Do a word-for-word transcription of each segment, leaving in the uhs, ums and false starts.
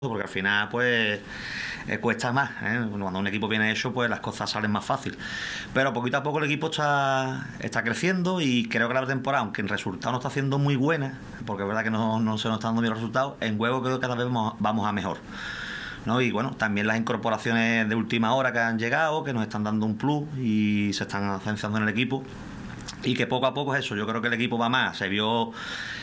porque al final pues eh, cuesta más, ¿eh? Cuando un equipo viene hecho pues las cosas salen más fácil, pero poquito a poco el equipo está, está creciendo y creo que la temporada, aunque en resultado no está haciendo muy buena, porque es verdad que no, no se nos están dando bien los resultados, en juego creo que cada vez vamos, vamos a mejor, ¿no? Y bueno, también las incorporaciones de última hora que han llegado, que nos están dando un plus y se están afianzando en el equipo, y que poco a poco es eso. Yo creo que el equipo va más, se vio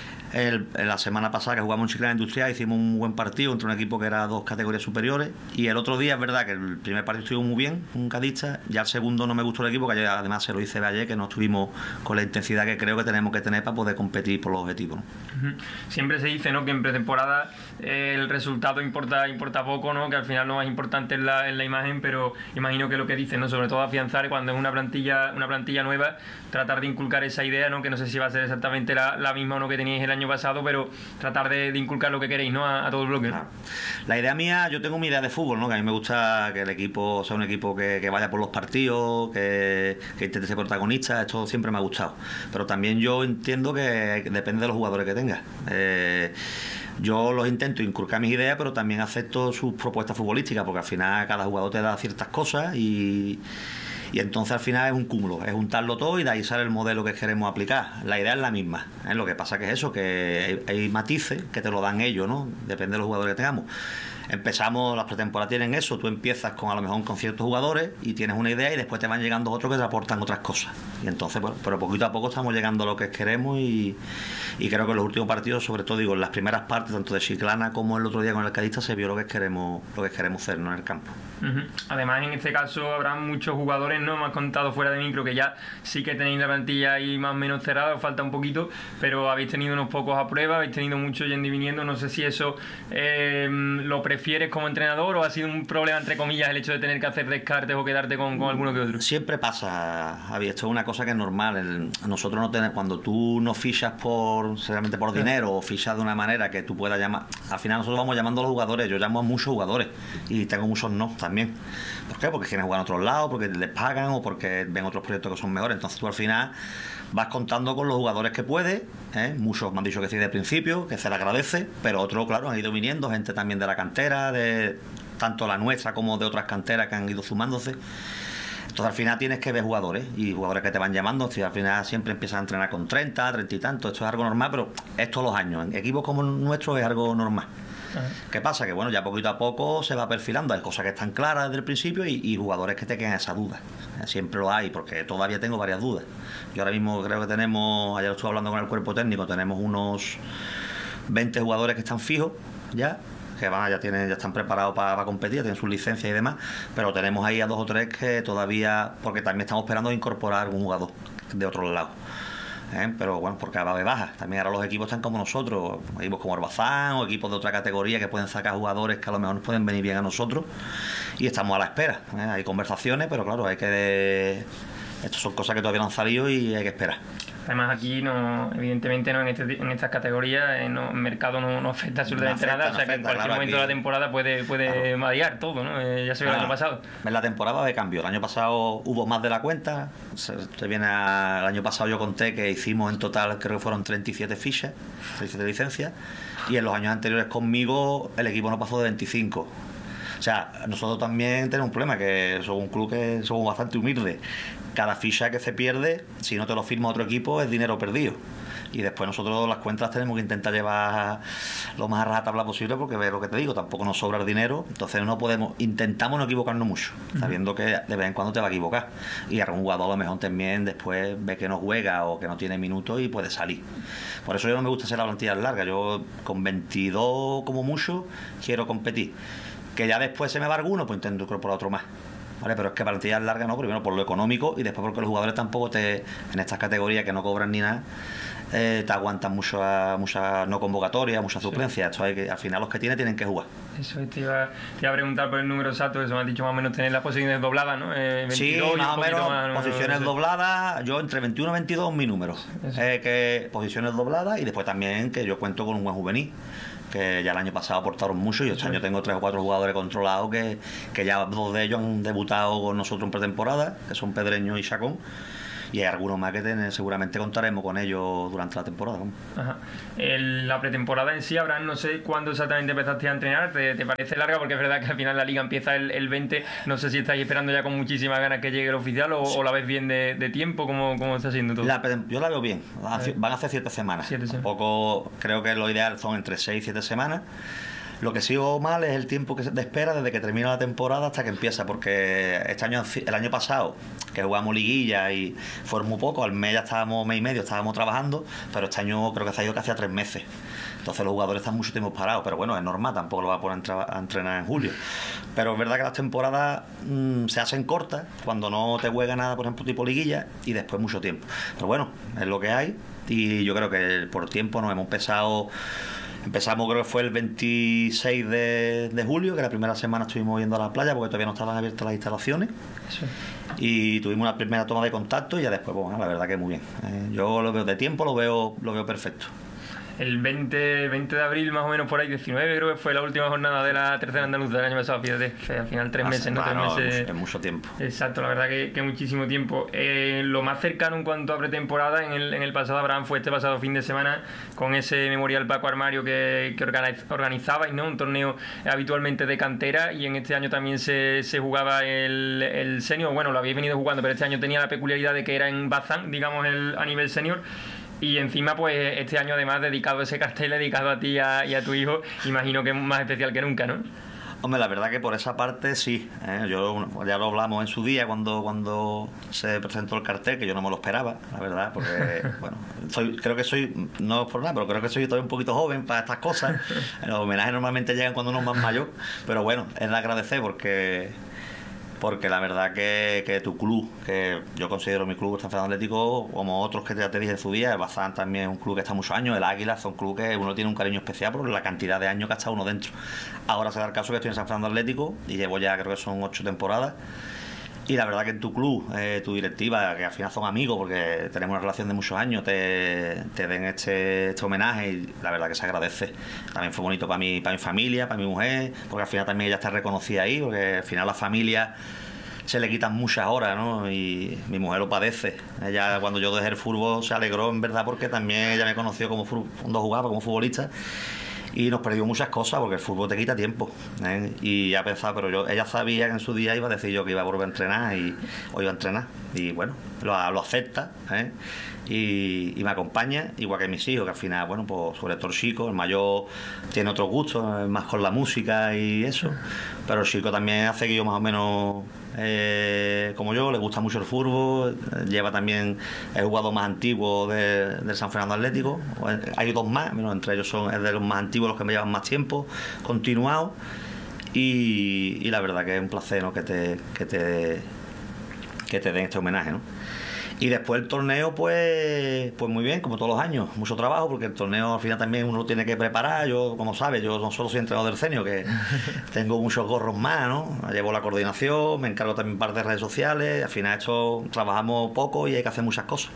el, la semana pasada que jugamos en Chiclana Industrial, hicimos un buen partido entre un equipo que era dos categorías superiores, y el otro día es verdad que el primer partido estuvo muy bien, un cadista, ya el segundo no me gustó el equipo, que además se lo hice ayer, que no estuvimos con la intensidad que creo que tenemos que tener para poder competir por los objetivos, ¿no? Siempre se dice, ¿no?, que en pretemporada eh, el resultado importa importa poco, ¿no?, que al final lo más importante es la, es la imagen, pero imagino que lo que dicen, ¿no?, sobre todo afianzar cuando es una plantilla una plantilla nueva, tratar de inculcar esa idea, ¿no?, que no sé si va a ser exactamente la, la misma o no que teníais el año pasado, pero tratar de, de inculcar lo que queréis, ¿no?, a, a todo el bloque. Claro. La idea mía, yo tengo mi idea de fútbol, ¿no?, que a mí me gusta que el equipo sea un equipo que, que vaya por los partidos, que, que intente ser protagonista, esto siempre me ha gustado, pero también yo entiendo que depende de los jugadores que tengas. eh, Yo los intento inculcar mis ideas, pero también acepto sus propuestas futbolísticas, porque al final cada jugador te da ciertas cosas y, y entonces al final es un cúmulo, es juntarlo todo y de ahí sale el modelo que queremos aplicar. La idea es la misma, ¿eh? Lo que pasa que es eso, que hay, hay matices que te lo dan ellos, ¿no? Depende de los jugadores que tengamos. Empezamos, las pretemporadas tienen eso, tú empiezas con a lo mejor con ciertos jugadores y tienes una idea y después te van llegando otros que te aportan otras cosas. Y entonces, bueno, pero poquito a poco estamos llegando a lo que queremos y, y creo que en los últimos partidos, sobre todo digo, en las primeras partes, tanto de Chiclana como el otro día con el Cadista, se vio lo que queremos, lo que queremos hacer, ¿no?, en el campo. Uh-huh. Además, en este caso habrá muchos jugadores, ¿no?, me has contado fuera de micro que ya sí que tenéis la plantilla ahí más o menos cerrada, os falta un poquito, pero habéis tenido unos pocos a prueba, habéis tenido mucho yendo y viniendo. No sé si eso eh, lo prefieres como entrenador o ha sido un problema, entre comillas, el hecho de tener que hacer descartes o quedarte con, con alguno que otro. Siempre pasa, Javi, esto es una cosa que es normal. El, nosotros no tenemos, cuando tú no fichas por realmente por dinero o fichas de una manera que tú puedas llamar, al final nosotros vamos llamando a los jugadores. Yo llamo a muchos jugadores y tengo muchos no también. ¿Por qué? Porque quieren jugar en otros lados, porque les pagan o porque ven otros proyectos que son mejores. Entonces tú al final vas contando con los jugadores que puedes, ¿eh? Muchos me han dicho que sí de principio, que se les agradece, pero otros, claro, han ido viniendo, gente también de la cantera, de tanto la nuestra como de otras canteras que han ido sumándose. Entonces al final tienes que ver jugadores y jugadores que te van llamando. Si al final siempre empiezas a entrenar con treinta, treinta y tanto, esto es algo normal, pero es todos los años. En equipos como el nuestro es algo normal. Uh-huh. ¿Qué pasa? Que bueno, ya poquito a poco se va perfilando, hay cosas que están claras desde el principio y, y jugadores que te quedan esa duda. Siempre lo hay, porque todavía tengo varias dudas. Yo ahora mismo creo que tenemos, ayer estuve hablando con el cuerpo técnico, tenemos unos veinte jugadores que están fijos ya, que van, ya tienen, ya están preparados para, para competir, tienen sus licencias y demás, pero tenemos ahí a dos o tres que todavía, porque también estamos esperando incorporar algún jugador de otro lado. ¿Eh? Pero bueno, porque va de baja. También ahora los equipos están como nosotros, equipos como Orbazán o equipos de otra categoría que pueden sacar jugadores que a lo mejor nos pueden venir bien a nosotros y estamos a la espera. ¿Eh? Hay conversaciones, pero claro, hay que... Estas son cosas que todavía no han salido y hay que esperar. Además aquí no, evidentemente no en, este, en estas categorías eh, no, el mercado no, no afecta absolutamente no afecta, nada, o sea no que afecta, en cualquier claro, momento aquí, de la temporada puede, puede claro. variar todo, ¿no? Eh, ya se vio claro. el año pasado. En la temporada de cambio, el año pasado hubo más de la cuenta, se, se viene a, el año pasado yo conté que hicimos en total, creo que fueron treinta y siete fichas, treinta y siete licencias, y en los años anteriores conmigo el equipo no pasó de veinticinco. O sea, nosotros también tenemos un problema, que somos un club que somos bastante humildes. Cada ficha que se pierde, si no te lo firma otro equipo, es dinero perdido. Y después nosotros las cuentas tenemos que intentar llevar lo más a rajatabla posible, porque ve lo que te digo, tampoco nos sobra el dinero, entonces no podemos, intentamos no equivocarnos mucho, sabiendo que de vez en cuando te va a equivocar. Y algún jugador a lo mejor también después ve que no juega o que no tiene minutos y puede salir. Por eso yo no me gusta hacer la plantilla larga, yo con veintidós como mucho quiero competir. Que ya después se me va alguno, pues intento incorporar otro más. ¿Vale? Pero es que plantillas largas no, primero por lo económico y después porque los jugadores tampoco te, en estas categorías que no cobran ni nada, eh, te aguantan muchas mucha no convocatorias, muchas suplencias. Esto hay que, al final los que tienen tienen que jugar. Eso te iba, te iba a preguntar por el número exacto, eso me has dicho más o menos tener las posiciones dobladas, ¿no? Eh, veintidós, sí, más o menos más, posiciones no, dobladas, yo entre veintiuno y veintidós mi número. Eh, que posiciones dobladas y después también que yo cuento con un buen juvenil, que ya el año pasado aportaron mucho y este sí. año tengo tres o cuatro jugadores controlados que, que ya dos de ellos han debutado con nosotros en pretemporada, que son Pedreño y Chacón, y hay algunos más que ten, seguramente contaremos con ellos durante la temporada, ¿no? Ajá. El, la pretemporada en sí, Abraham, no sé cuándo exactamente empezaste a entrenar, ¿te, te parece larga? Porque es verdad que al final la liga empieza el, el veinte, no sé si estáis esperando ya con muchísimas ganas que llegue el oficial o, sí. o la ves bien de, de tiempo, ¿cómo, cómo está siendo todo? La, yo la veo bien, van a hacer siete semanas, siete semanas. Tampoco creo que lo ideal son entre seis y siete semanas. Lo que sigo mal es el tiempo que se te espera desde que termina la temporada hasta que empieza, porque este año, el año pasado, que jugamos liguilla y fueron muy poco, al mes ya estábamos, mes y medio, estábamos trabajando, pero este año creo que se ha ido casi a tres meses. Entonces los jugadores están mucho tiempo parados, pero bueno, es normal, tampoco lo va a poner a entrenar en julio. Pero es verdad que las temporadas mmm, se hacen cortas, cuando no te juega nada, por ejemplo, tipo liguilla, y después mucho tiempo. Pero bueno, es lo que hay, y yo creo que por tiempo nos hemos empezado... Empezamos, creo que fue el veintiséis de, de julio, que la primera semana estuvimos yendo a la playa porque todavía no estaban abiertas las instalaciones. Sí. Y tuvimos una primera toma de contacto y ya después, bueno, la verdad que muy bien. Eh, yo lo veo de tiempo, lo veo, lo veo perfecto. El veinte, veinte de abril, más o menos por ahí, diecinueve, creo que fue la última jornada de la tercera andaluza del año pasado, fíjate, al final tres meses, ¿no? Claro, tres meses. Es mucho, mucho tiempo. Exacto, la verdad que, que muchísimo tiempo. Eh, lo más cercano en cuanto a pretemporada en el, en el pasado, Abraham, fue este pasado fin de semana con ese Memorial Paco Armario que, que organizabais, ¿no? Un torneo habitualmente de cantera, y en este año también se, se jugaba el, el senior. Bueno, lo habéis venido jugando, pero este año tenía la peculiaridad de que era en Bazán, digamos, el, a nivel senior. Y encima, pues este año además dedicado a ese cartel, dedicado a ti y a, y a tu hijo, imagino que es más especial que nunca, ¿no? Hombre, la verdad que por esa parte sí, ¿eh? Yo ya lo hablamos en su día cuando cuando se presentó el cartel, que yo no me lo esperaba, la verdad, porque bueno, soy, creo que soy, no es por nada, pero creo que soy todavía un poquito joven para estas cosas. Los homenajes normalmente llegan cuando uno es más mayor, pero bueno, es de agradecer porque... porque la verdad que, que tu club, que yo considero mi club San Fernando Atlético, como otros que ya te dije en su día, el Bazán también es un club que está muchos años, el Águila es un club que uno tiene un cariño especial por la cantidad de años que ha estado uno dentro. Ahora se da el caso que estoy en San Fernando Atlético y llevo ya, creo que son ocho temporadas, y la verdad que en tu club, eh, tu directiva, que al final son amigos porque tenemos una relación de muchos años, te, te den este, este homenaje, y la verdad que se agradece. También fue bonito para mi, para mi familia, para mi mujer, porque al final también ella está reconocida ahí, porque al final la familia se le quitan muchas horas, ¿no? Y mi mujer lo padece. Ella, cuando yo dejé el fútbol, se alegró en verdad, porque también ella me conoció como cuando jugaba como futbolista, y nos perdió muchas cosas porque el fútbol te quita tiempo, ¿eh? Y ya pensaba, pero yo, ella sabía que en su día iba a decir yo que iba a volver a entrenar y o iba a entrenar, y bueno, lo, lo acepta, ¿eh? Y, y me acompaña, igual que mis hijos, que al final, bueno, pues sobre todo el chico, el mayor tiene otros gustos, más con la música y eso, pero el chico también hace que yo más o menos eh, como yo, le gusta mucho el fútbol, lleva también el jugador más antiguo de, del San Fernando Atlético, hay dos más, bueno, entre ellos son es de los más antiguos, los que me llevan más tiempo continuado, y, y la verdad que es un placer, ¿no? que te que te que te den este homenaje, ¿no? Y después el torneo, pues pues muy bien, como todos los años, mucho trabajo, porque el torneo al final también uno lo tiene que preparar. Yo, como sabes, yo no solo soy entrenador del senior, que tengo muchos gorros más, ¿no? Llevo la coordinación, me encargo también parte de redes sociales, al final esto trabajamos poco y hay que hacer muchas cosas.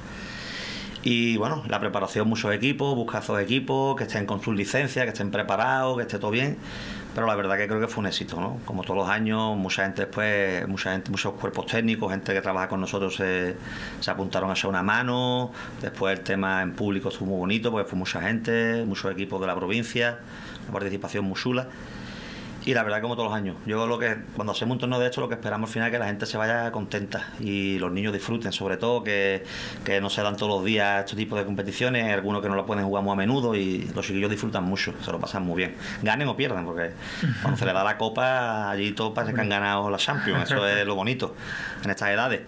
Y bueno, la preparación, muchos equipos, buscar esos equipos que estén con sus licencias, que estén preparados, que esté todo bien. Pero la verdad que creo que fue un éxito, ¿no? Como todos los años, mucha gente después, mucha gente, muchos cuerpos técnicos, gente que trabaja con nosotros se, se apuntaron a echar una mano. Después el tema en público estuvo muy bonito porque fue mucha gente, muchos equipos de la provincia, una participación muy chula. Y la verdad que como todos los años, yo lo que cuando hacemos un torneo de esto, lo que esperamos al final es que la gente se vaya contenta y los niños disfruten, sobre todo que, que no se dan todos los días este tipo de competiciones, hay algunos que no lo pueden jugar muy a menudo, y los chiquillos disfrutan mucho, se lo pasan muy bien, ganen o pierdan, porque cuando se les da la copa allí todos parece que han ganado la Champions, eso es lo bonito en estas edades.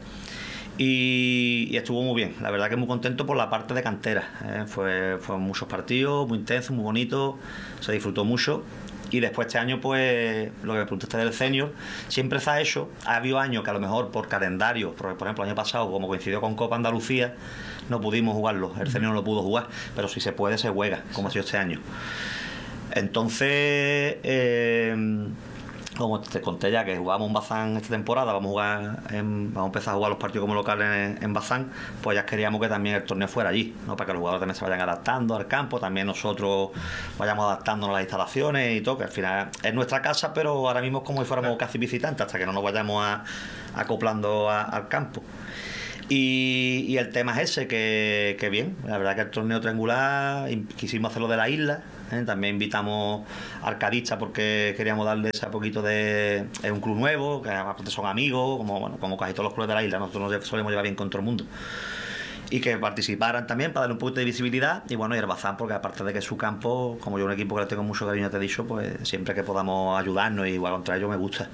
Y, y estuvo muy bien, la verdad que muy contento por la parte de cantera, ¿eh? fue, fueron muchos partidos, muy intensos, muy bonitos, se disfrutó mucho. Y después este año, pues, lo que me preguntaste del senior, siempre se ha hecho. Ha habido años que a lo mejor por calendario, porque por ejemplo el año pasado, como coincidió con Copa Andalucía, no pudimos jugarlo, el senior no lo pudo jugar, pero si se puede se juega, como ha sido este año. Entonces, eh, como te conté ya que jugamos en Bazán esta temporada, vamos a jugar en, vamos a empezar a jugar los partidos como locales en, en Bazán, pues ya queríamos que también el torneo fuera allí, ¿no? Para que los jugadores también se vayan adaptando al campo, también nosotros vayamos adaptándonos a las instalaciones y todo, que al final es nuestra casa, pero ahora mismo es como si fuéramos casi visitantes hasta que no nos vayamos a, acoplando a, al campo. Y, y el tema es ese, que, que bien, la verdad que el torneo triangular quisimos hacerlo de la isla, ¿eh? También invitamos a Arcadista porque queríamos darle ese poquito de... Es un club nuevo, que aparte son amigos, como, bueno, como casi todos los clubes de la isla, nosotros nos solemos llevar bien con todo el mundo. Y que participaran también para darle un poquito de visibilidad. Y bueno, y el Bazán, porque aparte de que es su campo, como yo un equipo que le tengo mucho cariño, te he dicho, pues siempre que podamos ayudarnos y igual contra ellos me gusta.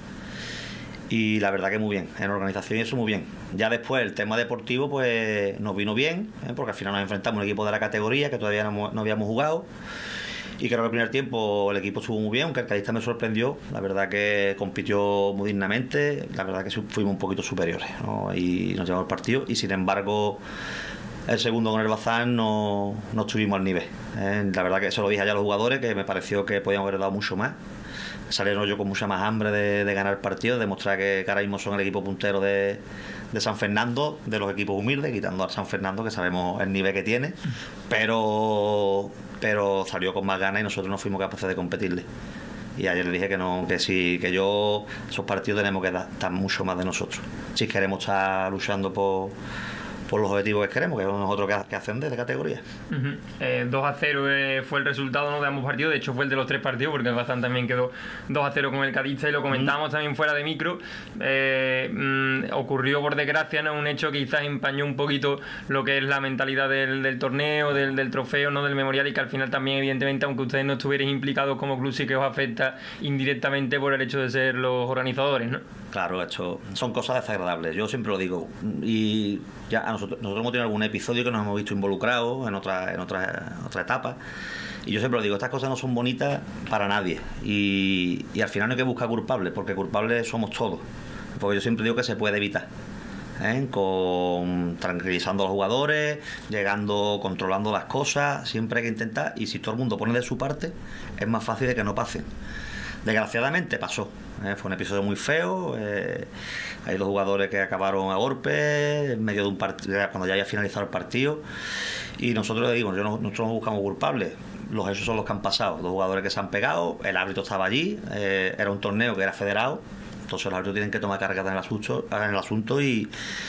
Y la verdad que muy bien, en organización y eso muy bien. Ya después el tema deportivo pues nos vino bien, ¿eh? Porque al final nos enfrentamos a un equipo de la categoría que todavía no, no habíamos jugado. Y creo que el primer tiempo el equipo estuvo muy bien, aunque el Cadista me sorprendió. La verdad que compitió muy dignamente, la verdad que fuimos un poquito superiores, ¿no? Y nos llevamos el partido. Y sin embargo, el segundo con el Bazán no, no estuvimos al nivel, ¿eh? La verdad que eso lo dije ya a los jugadores, que me pareció que podíamos haber dado mucho más. Salieron yo con mucha más hambre de, de ganar el partido, de demostrar que, que ahora mismo son el equipo puntero de, de San Fernando, de los equipos humildes, quitando al San Fernando, que sabemos el nivel que tiene, pero, pero salió con más ganas y nosotros no fuimos capaces de competirle. Y ayer le dije que no, que sí, que yo, esos partidos tenemos que dar, dar mucho más de nosotros, si queremos estar luchando por por los objetivos que queremos, que es nosotros que, que ascender de categoría. Uh-huh. eh, dos a cero eh, fue el resultado, ¿no?, de ambos partidos. De hecho fue el de los tres partidos, porque el Bazán también quedó dos a cero con el Cadista, y lo comentábamos uh-huh. también fuera de micro. eh, mm, ocurrió por desgracia, ¿no?, un hecho que quizás empañó un poquito lo que es la mentalidad del, del torneo, del, del trofeo, no del memorial, y que al final también, evidentemente, aunque ustedes no estuvierais implicados como club, sí que os afecta indirectamente por el hecho de ser los organizadores, ¿no? Claro, esto son cosas desagradables, yo siempre lo digo, y ya a nosotros, nosotros hemos tenido algún episodio que nos hemos visto involucrados en otra, en otra, otra etapa, y yo siempre lo digo, estas cosas no son bonitas para nadie, y, y al final no hay que buscar culpables, porque culpables somos todos, porque yo siempre digo que se puede evitar, ¿eh? Con tranquilizando a los jugadores, llegando, controlando las cosas, siempre hay que intentar, y si todo el mundo pone de su parte, es más fácil de que no pasen. Desgraciadamente pasó, ¿eh? Fue un episodio muy feo, eh, hay dos jugadores que acabaron a golpes en medio de un partido, cuando ya haya finalizado el partido, y nosotros le digo, yo no, nosotros no buscamos culpables, los hechos son los que han pasado, dos jugadores que se han pegado, el árbitro estaba allí, eh, era un torneo que era federado, entonces los árbitros tienen que tomar carga en el asunto, en el asunto y,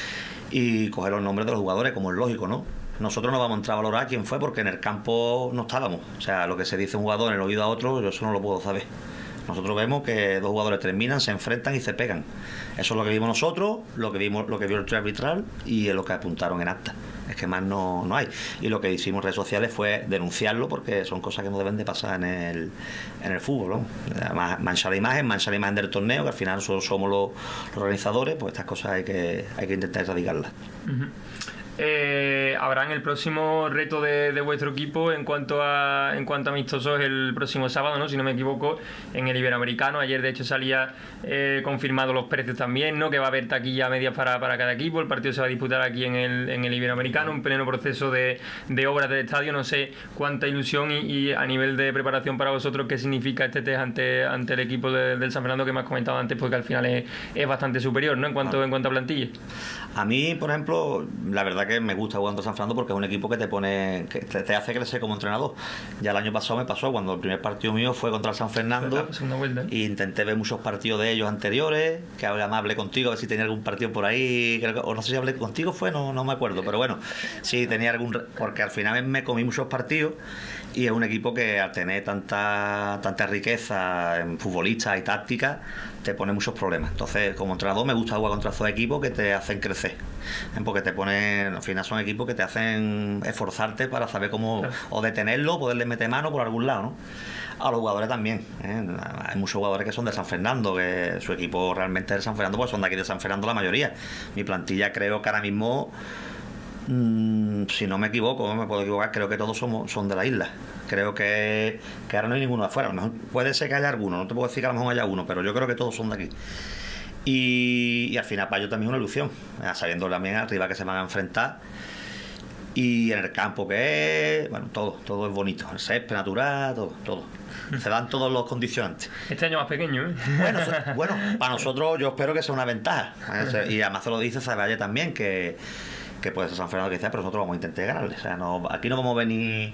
y coger los nombres de los jugadores, como es lógico, ¿no? Nosotros no vamos a entrar a valorar quién fue, porque en el campo no estábamos, o sea, lo que se dice un jugador en el oído a otro, yo eso no lo puedo saber. Nosotros vemos que dos jugadores terminan, se enfrentan y se pegan. Eso es lo que vimos nosotros, lo que vimos, lo que vio el trío arbitral y es lo que apuntaron en acta. Es que más no, no hay. Y lo que hicimos en redes sociales fue denunciarlo, porque son cosas que no deben de pasar en el, en el fútbol, ¿no? Además, manchar la imagen, manchar la imagen del torneo, que al final nosotros somos los, los organizadores, pues estas cosas hay que, hay que intentar erradicarlas. Uh-huh. Eh, habrán el próximo reto de, de vuestro equipo en cuanto a en cuanto a amistosos el próximo sábado, ¿no?, si no me equivoco, en el Iberoamericano. Ayer de hecho salía eh, confirmado los precios también, ¿no?, que va a haber taquilla media para, para cada equipo. El partido se va a disputar aquí en el, en el Iberoamericano, en pleno proceso de, de obras del estadio. No sé cuánta ilusión y, y a nivel de preparación para vosotros, qué significa este test ante, ante el equipo de, del San Fernando, que me has comentado antes, porque al final es, es bastante superior, ¿no?, en cuanto, en cuanto a plantilla. A mí, por ejemplo, la verdad que me gusta jugar contra San Fernando, porque es un equipo que te pone, que te, te hace crecer como entrenador. Ya el año pasado me pasó, cuando el primer partido mío fue contra el San Fernando, e intenté ver muchos partidos de ellos anteriores, que además hablé contigo a ver si tenía algún partido por ahí, creo que, o no sé si hablé contigo fue, no, no me acuerdo, pero bueno, sí tenía algún, porque al final me comí muchos partidos, y es un equipo que al tener tanta, tanta riqueza en futbolistas y tácticas, te pone muchos problemas. Entonces, como entrenador, me gusta jugar contra esos equipos que te hacen crecer, ¿eh? Porque te ponen, al final son equipos que te hacen esforzarte para saber cómo, claro, o detenerlo, poderle meter mano por algún lado, ¿no? A los jugadores también, ¿eh? Hay muchos jugadores que son de San Fernando, que su equipo realmente es de San Fernando, pues son de aquí de San Fernando la mayoría. Mi plantilla creo que ahora mismo, mmm, si no me equivoco, no me puedo equivocar, creo que todos somos, son de la isla. Creo que, que ahora no hay ninguno de afuera. A lo mejor puede ser que haya alguno, no te puedo decir que a lo mejor haya uno, pero yo creo que todos son de aquí. Y, y al final para ellos también es una ilusión, sabiendo también arriba que se van a enfrentar, y en el campo que es, bueno, todo, todo es bonito, el césped natural, todo, todo. Se dan todos los condicionantes. Este año más pequeño, ¿eh? Bueno, bueno, para nosotros yo espero que sea una ventaja. Y además se lo dice Saballe también, que que puede ser San Fernando que sea, pero nosotros vamos a intentar ganarle. O sea, no, aquí no vamos a venir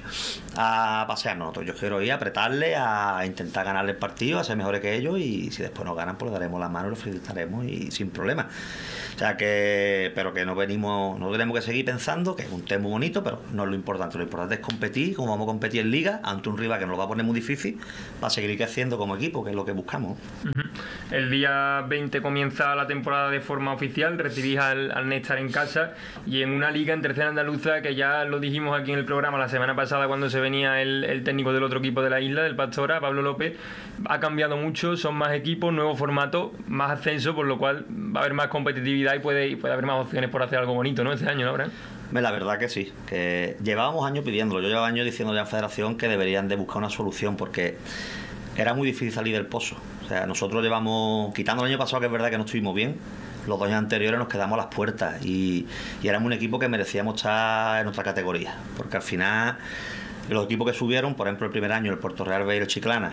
a pasearnos. Nosotros, yo quiero ir a apretarle, a intentar ganarle el partido, a ser mejores que ellos, y si después nos ganan, pues le daremos la mano y lo felicitaremos y sin problema. O sea que, pero que no venimos, no tenemos que seguir pensando que es un tema muy bonito, pero no es lo importante. Lo importante es competir, como vamos a competir en Liga, ante un rival que nos lo va a poner muy difícil, para seguir creciendo como equipo, que es lo que buscamos. Uh-huh. El día veinte comienza la temporada de forma oficial, recibís al, al Néstor en casa, y en una liga en tercera andaluza que ya lo dijimos aquí en el programa la semana pasada cuando se venía el, el técnico del otro equipo de la isla, del Pastora, Pablo López. Ha cambiado mucho, son más equipos, nuevo formato, más ascenso, por lo cual va a haber más competitividad y puede, y puede haber más opciones por hacer algo bonito, ¿no? Este año, ¿no, Abraham? La verdad que sí, que llevábamos años pidiéndolo. Yo llevaba años diciéndole a la Federación que deberían de buscar una solución, porque era muy difícil salir del pozo. O sea, nosotros llevamos, quitando el año pasado, que es verdad que no estuvimos bien, los dos años anteriores nos quedamos a las puertas, y, y éramos un equipo que merecíamos estar en otra categoría, porque al final los equipos que subieron, por ejemplo el primer año el Puerto Real B y el Chiclana,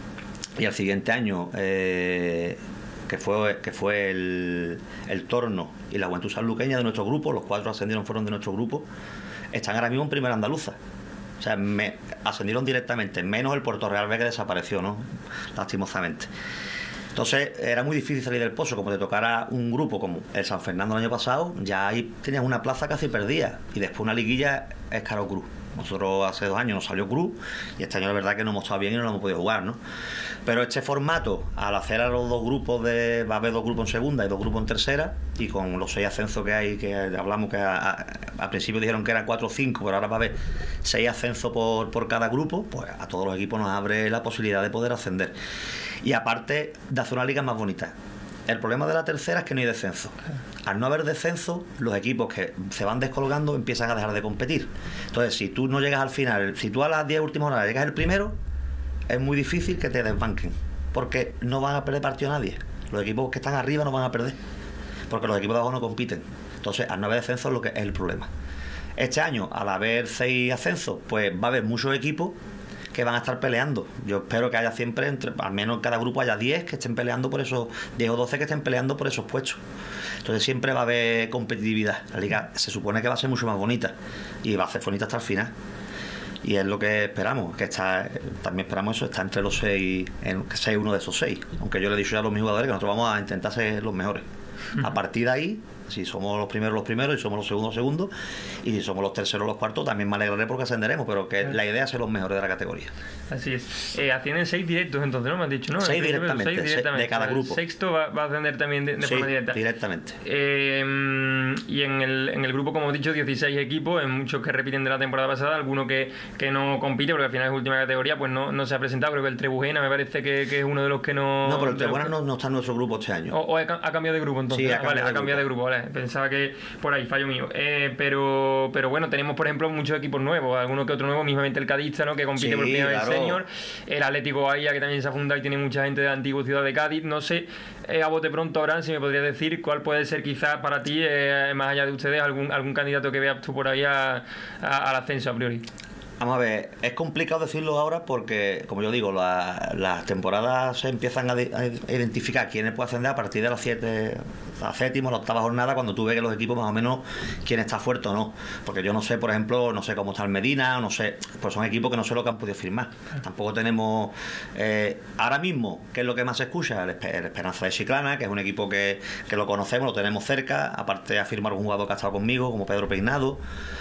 y el siguiente año eh, que fue que fue el, el Torno y la Juventud Sanluqueña de nuestro grupo, los cuatro ascendieron, fueron de nuestro grupo, están ahora mismo en primera andaluza. O sea, me ascendieron directamente, menos el Puerto Real B, que desapareció, ¿no? Lastimosamente. Entonces era muy difícil salir del pozo. Como te tocara un grupo como el San Fernando el año pasado, ya ahí tenías una plaza casi perdida, y después una liguilla es Caro Cruz. Nosotros hace dos años nos salió Cruz, y este año la verdad que no hemos estado bien y no lo hemos podido jugar, ¿no? Pero este formato, al hacer a los dos grupos de, va a haber dos grupos en segunda y dos grupos en tercera, y con los seis ascensos que hay, que hablamos que a, a, al principio dijeron que eran cuatro o cinco, pero ahora va a haber seis ascensos por, por cada grupo, pues a todos los equipos nos abre la posibilidad de poder ascender. Y aparte de hacer una liga más bonita. El problema de la tercera es que no hay descenso. Al no haber descenso, los equipos que se van descolgando empiezan a dejar de competir. Entonces, si tú no llegas al final, si tú a las diez últimas horas llegas el primero, es muy difícil que te desbanquen, porque no van a perder partido a nadie. Los equipos que están arriba no van a perder, porque los equipos de abajo no compiten. Entonces, al no haber descenso es lo que es el problema. Este año, al haber seis ascensos, pues va a haber muchos equipos que van a estar peleando. Yo espero que haya siempre, entre, al menos en cada grupo haya diez que estén peleando por esos, diez o doce que estén peleando por esos puestos. Entonces siempre va a haber competitividad. La liga se supone que va a ser mucho más bonita, y va a ser bonita hasta el final. Y es lo que esperamos, que está, también esperamos eso, está entre los seis, en seis uno de esos seis. Aunque yo le he dicho ya a los mis jugadores que nosotros vamos a intentar ser los mejores. A partir de ahí, si somos los primeros los primeros, y somos los segundos segundos, y si somos los terceros los cuartos, también me alegraré porque ascenderemos, pero que la idea es ser los mejores de la categoría. Así es. Eh, ascienden seis directos entonces, ¿no? Me has dicho, ¿no? Seis directamente, seis directamente, de cada grupo. El sexto va, va a ascender también de, de sí, forma directa. directamente. Eh, y en el, en el grupo, como he dicho, dieciséis equipos, en muchos que repiten de la temporada pasada, alguno que, que no compite, porque al final es última categoría, pues no, no se ha presentado. Creo que el Trebujena me parece que, que es uno de los que no... No, pero el Trebujena no, no está en nuestro grupo este año. O, o ha cambiado de grupo entonces. Sí, ha ah, vale, cambiado, ha cambiado de grupo, vale. Pensaba que por ahí, fallo mío. Eh, pero, pero bueno, tenemos por ejemplo muchos equipos nuevos, algunos que otros nuevos, mismamente el Cadista, ¿no? Que compite sí, por primera claro. vez senior, el Atlético Bahía, que también se ha fundado y tiene mucha gente de la antigua ciudad de Cádiz. No sé, eh, a bote pronto, Abraham, si me podrías decir cuál puede ser quizás para ti, eh, más allá de ustedes, algún, algún candidato que veas tú por ahí a, a, al ascenso a priori. Vamos a ver, es complicado decirlo ahora porque, como yo digo, la, las temporadas se empiezan a, de, a identificar quiénes pueden ascender a partir de las siete, la séptima, la octava jornada, cuando tú ves que los equipos más o menos quién está fuerte o no. Porque yo no sé, por ejemplo, no sé cómo está el Medina, no sé, pues son equipos que no sé lo que han podido firmar. Tampoco tenemos, eh, ahora mismo, ¿qué es lo que más se escucha? El, el Esperanza de Chiclana, que es un equipo que, que lo conocemos, lo tenemos cerca, aparte ha firmado un jugador que ha estado conmigo, como Pedro Peinado.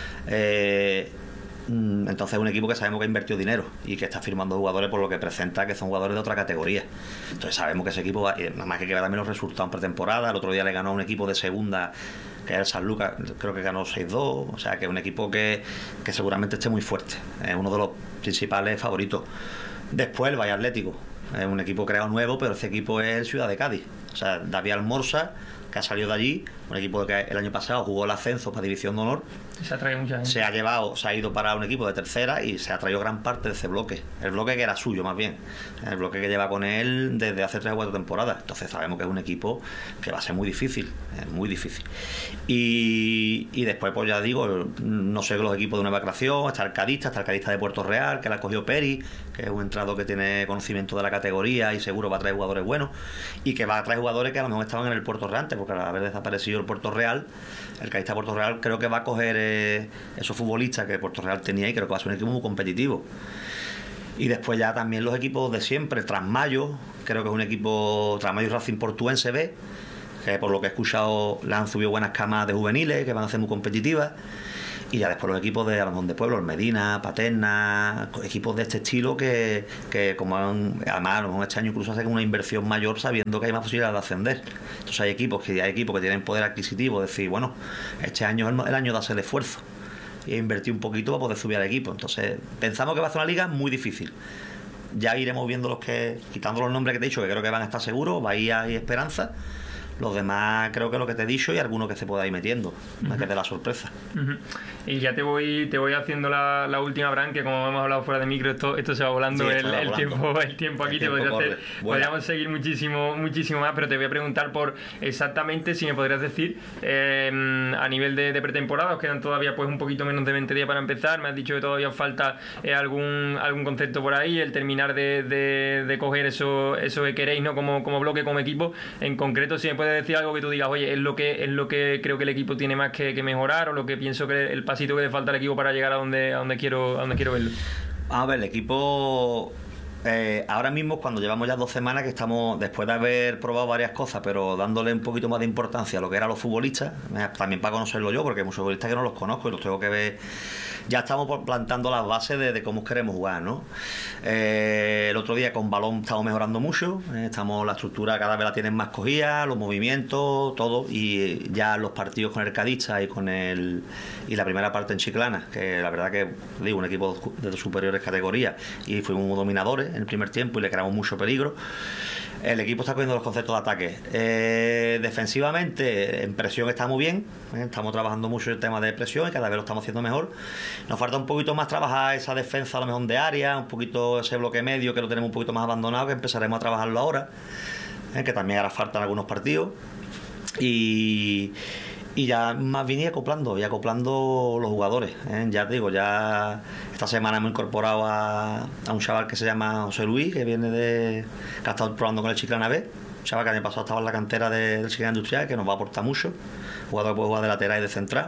Eh, Entonces es un equipo que sabemos que ha invertido dinero y que está firmando jugadores por lo que presenta que son jugadores de otra categoría. Entonces sabemos que ese equipo va, y nada más que ver también los resultados en pretemporada. El otro día le ganó a un equipo de segunda, que es el San Lucas, creo que ganó seis dos. O sea que es un equipo que, que seguramente esté muy fuerte, es uno de los principales favoritos. Después el Valle Atlético, es un equipo creado nuevo, pero ese equipo es el Ciudad de Cádiz. O sea, David Almorza, que ha salido de allí, un equipo que el año pasado jugó el ascenso para División de Honor Se ha traído mucha gente. Se ha llevado, se ha ido para un equipo de tercera y se ha traído gran parte de ese bloque. El bloque que era suyo, más bien. El bloque que lleva con él desde hace tres o cuatro temporadas. Entonces sabemos que es un equipo que va a ser muy difícil. Es muy difícil. Y, y después, pues ya digo, no sé, los equipos de nueva creación. Está el Cadista, está el Cadista de Puerto Real, que la cogió Peri, que es un entrado que tiene conocimiento de la categoría y seguro va a traer jugadores buenos. Y que va a traer jugadores que a lo mejor estaban en el Puerto Real antes, porque al haber desaparecido el Puerto Real, el Cadista de Puerto Real creo que va a coger eh, esos futbolistas que Puerto Real tenía y creo que va a ser un equipo muy competitivo. Y después ya también los equipos de siempre, Trasmayo, creo que es un equipo, Trasmayo Racing Portuense B, que por lo que he escuchado le han subido buenas camas de juveniles que van a ser muy competitivas. Y ya después los equipos de Aragón de Pueblo, Medina, Paterna, equipos de este estilo que, que como han, además a lo mejor este año incluso hacen una inversión mayor sabiendo que hay más posibilidades de ascender. Entonces hay equipos que hay equipos que tienen poder adquisitivo, decir, bueno, este año es el, el año de hacer el esfuerzo y invertir un poquito para poder subir al equipo. Entonces pensamos que va a ser una liga muy difícil. Ya iremos viendo los que, quitando los nombres que te he dicho, que creo que van a estar seguros, Bahía y Esperanza. Los demás creo que lo que te he dicho y algunos que se pueda ir metiendo, uh-huh. que es de la sorpresa. Uh-huh. Y ya te voy te voy haciendo la, la última, Bran, que como hemos hablado fuera de micro, esto, esto se va volando, sí, el, va el volando. tiempo el tiempo aquí, el te tiempo podría hacer, podríamos seguir muchísimo muchísimo más, pero te voy a preguntar por exactamente si me podrías decir eh, a nivel de, de pretemporada, os quedan todavía pues un poquito menos de veinte días para empezar, me has dicho que todavía os falta eh, algún algún concepto por ahí, el terminar de, de, de coger eso, eso que queréis, ¿no? como, como bloque, como equipo, en concreto si me puedes decir algo que tú digas, oye, es lo que es lo que creo que el equipo tiene más que, que mejorar, o lo que pienso que el pasito que le falta al equipo para llegar a donde a donde quiero a donde quiero verlo. A ver, el equipo eh, ahora mismo, cuando llevamos ya dos semanas que estamos, después de haber probado varias cosas, pero dándole un poquito más de importancia a lo que eran los futbolistas, también para conocerlo yo, porque hay muchos futbolistas que no los conozco y los tengo que ver. Ya estamos plantando las bases de, de cómo queremos jugar, ¿no? Eh, el otro día con balón estamos mejorando mucho, eh, estamos la estructura cada vez la tienen más cogida, los movimientos, todo, y ya los partidos con el Cadista y con el y la primera parte en Chiclana, que la verdad que digo, un equipo de superiores categorías, y fuimos dominadores en el primer tiempo y le creamos mucho peligro. El equipo está cogiendo los conceptos de ataque. Eh, defensivamente, en presión está muy bien. ¿eh? Estamos trabajando mucho el tema de presión y cada vez lo estamos haciendo mejor. Nos falta un poquito más trabajar esa defensa a lo mejor de área, un poquito ese bloque medio que lo tenemos un poquito más abandonado, que empezaremos a trabajarlo ahora, ¿eh? que también hará falta en algunos partidos. Y... Y ya más bien y acoplando, y acoplando los jugadores. ¿eh? Ya te digo, ya esta semana hemos incorporado a, a un chaval que se llama José Luis, que viene de. que ha estado probando con el Chiclana B. Un chaval que el año pasado estaba en la cantera de, del Chiclana Industrial, que nos va a aportar mucho. Jugador que puede jugar de lateral y de central.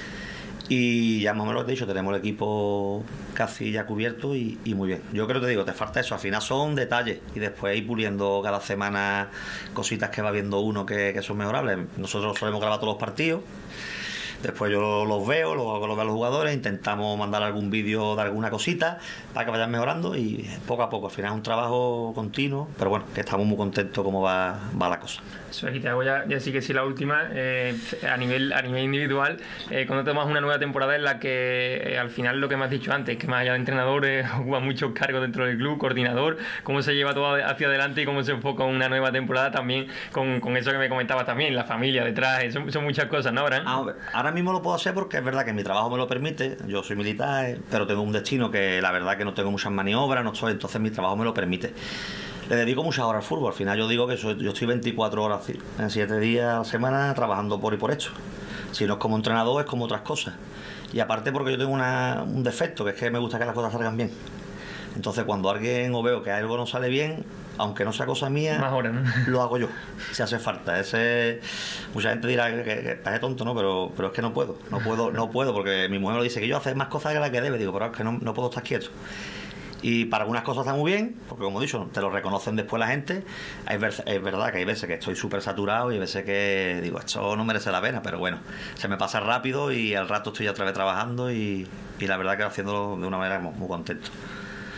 Y ya más o menos lo he dicho, tenemos el equipo casi ya cubierto y, y muy bien. Yo creo que te digo, te falta eso, al final son detalles y después ir puliendo cada semana cositas que va viendo uno que, que son mejorables. Nosotros solemos grabar todos los partidos, después yo los veo, los, los veo a los jugadores, intentamos mandar algún vídeo de alguna cosita para que vayan mejorando y poco a poco, al final es un trabajo continuo, pero bueno, que estamos muy contentos cómo va, va la cosa. Eso, aquí te hago ya, ya sí que sí la última, eh, a nivel a nivel individual, eh, cuando tomas una nueva temporada en la que eh, al final lo que me has dicho antes, que más allá de entrenadores, ocupa muchos cargos dentro del club, coordinador, cómo se lleva todo hacia adelante y cómo se enfoca una nueva temporada también con, con eso que me comentabas también, la familia detrás, son, son muchas cosas, ¿no, Abraham? Ah, ahora mismo lo puedo hacer porque es verdad que mi trabajo me lo permite, yo soy militar, pero tengo un destino que la verdad que no tengo muchas maniobras, no estoy, entonces mi trabajo me lo permite. Le dedico muchas horas al fútbol, al final yo digo que soy, yo estoy veinticuatro horas en siete días a la semana trabajando por y por hecho. Si no es como entrenador, es como otras cosas. Y aparte porque yo tengo una, un defecto, que es que me gusta que las cosas salgan bien. Entonces cuando alguien o veo que algo no sale bien, aunque no sea cosa mía, más hora, ¿no? Lo hago yo, si hace falta. Ese, mucha gente dirá que, que, que estás tonto, ¿no? Pero, pero es que no puedo, no puedo, no puedo, porque mi mujer me lo dice que yo hacer más cosas que las que debe, digo, pero es que no, no puedo estar quieto. Y para algunas cosas está muy bien, porque como he dicho, te lo reconocen después la gente. Hay veces, es verdad que hay veces que estoy súper saturado y hay veces que digo, esto no merece la pena, pero bueno, se me pasa rápido y al rato estoy otra vez trabajando y, y la verdad que haciéndolo de una manera muy, muy contento.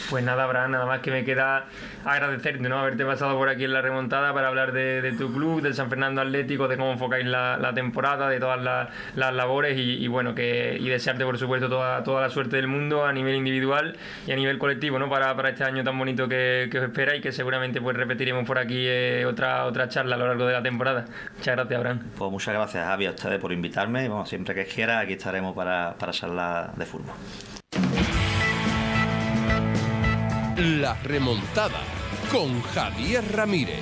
Pues nada, Abraham, nada más que me queda agradecerte, ¿no? Haberte pasado por aquí en la remontada para hablar de, de tu club, del San Fernando Atlético, de cómo enfocáis la, la temporada, de todas las, las labores y, y bueno, que y desearte por supuesto toda, toda la suerte del mundo a nivel individual y a nivel colectivo, ¿no? Para, para este año tan bonito que, que os espera y que seguramente pues repetiremos por aquí eh, otra, otra charla a lo largo de la temporada. Muchas gracias, Abraham. Pues muchas gracias, Javi, a ustedes por invitarme y bueno, siempre que quiera aquí estaremos para, para charlar de fútbol. La remontada con Javier Ramírez.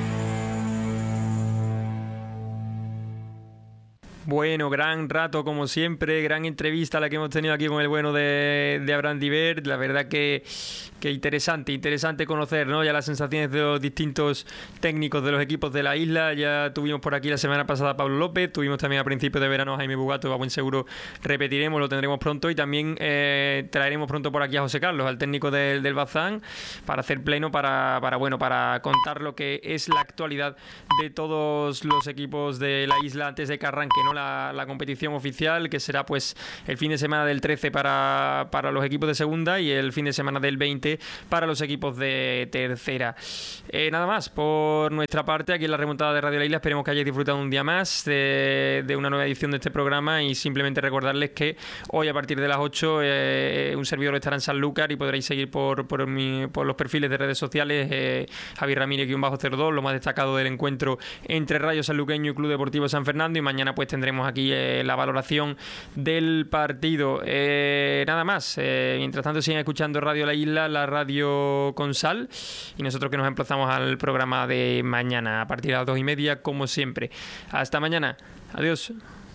Bueno, gran rato como siempre, gran entrevista la que hemos tenido aquí con el bueno de, de Abraham Divert. La verdad que, que interesante, interesante conocer, ¿no? Ya las sensaciones de los distintos técnicos de los equipos de la isla. Ya tuvimos por aquí la semana pasada a Pablo López, tuvimos también a principios de verano a Jaime Bugato, a buen seguro repetiremos, lo tendremos pronto y también eh, traeremos pronto por aquí a José Carlos, al técnico del, del Bazán, para hacer pleno, para, para, bueno, para contar lo que es la actualidad de todos los equipos de la isla antes de que arranque, ¿no? La, la competición oficial, que será pues el fin de semana del trece para, para los equipos de segunda y el fin de semana del veinte para los equipos de tercera. Eh, nada más por nuestra parte aquí en la remontada de Radio La Isla. Esperemos que hayáis disfrutado un día más de, de una nueva edición de este programa y simplemente recordarles que hoy a partir de las ocho eh, un servidor estará en Sanlúcar y podréis seguir por, por, mi, por los perfiles de redes sociales eh, Javier Ramírez cero dos, lo más destacado del encuentro entre Rayo Sanluqueño y Club Deportivo San Fernando, y mañana pues tendremos aquí eh, la valoración del partido. Eh, nada más, eh, mientras tanto siguen escuchando Radio La Isla, la radio con sal, y nosotros que nos emplazamos al programa de mañana a partir de las dos y media como siempre. Hasta mañana, adiós.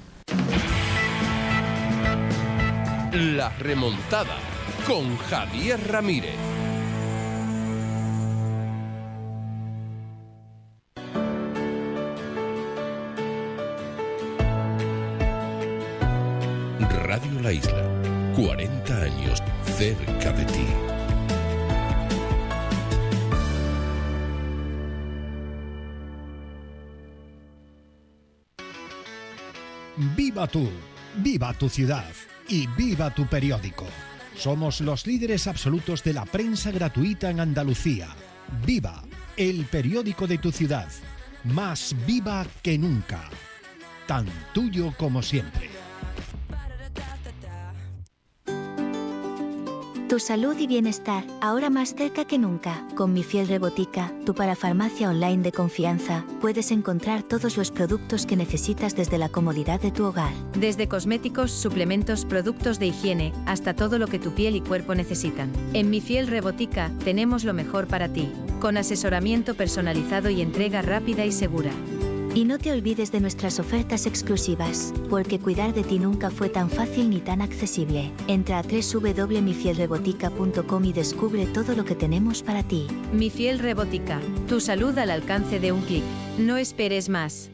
La remontada con Javier Ramírez. Radio La Isla, cuarenta años cerca de ti. Viva tú, viva tu ciudad y viva tu periódico. Somos los líderes absolutos de la prensa gratuita en Andalucía. Viva, el periódico de tu ciudad. Más viva que nunca. Tan tuyo como siempre. Tu salud y bienestar, ahora más cerca que nunca. Con Mi Fiel Rebotica, tu parafarmacia online de confianza, puedes encontrar todos los productos que necesitas desde la comodidad de tu hogar. Desde cosméticos, suplementos, productos de higiene, hasta todo lo que tu piel y cuerpo necesitan. En Mi Fiel Rebotica, tenemos lo mejor para ti, con asesoramiento personalizado y entrega rápida y segura. Y no te olvides de nuestras ofertas exclusivas, porque cuidar de ti nunca fue tan fácil ni tan accesible. Entra a doble u doble u doble u punto mi fiel rebotica punto com y descubre todo lo que tenemos para ti. Mi Fiel Rebotica, tu salud al alcance de un clic. No esperes más.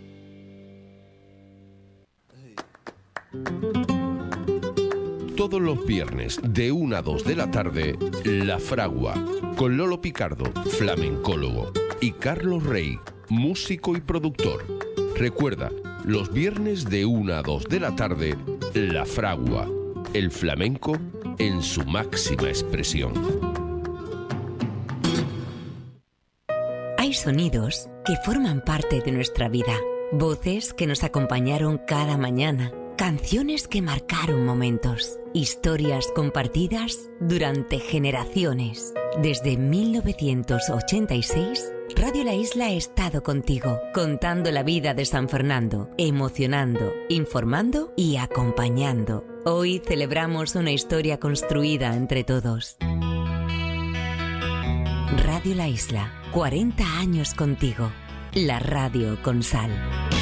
Todos los viernes de una a dos de la tarde, La Fragua, con Lolo Picardo, flamencólogo, y Carlos Rey, músico y productor. Recuerda, los viernes de una a dos de la tarde, La Fragua, el flamenco en su máxima expresión. Hay sonidos que forman parte de nuestra vida, voces que nos acompañaron cada mañana, canciones que marcaron momentos, historias compartidas durante generaciones. Desde mil novecientos ochenta y seis, Radio La Isla ha estado contigo, contando la vida de San Fernando, emocionando, informando y acompañando. Hoy celebramos una historia construida entre todos. Radio La Isla, cuarenta años contigo. La radio con sal.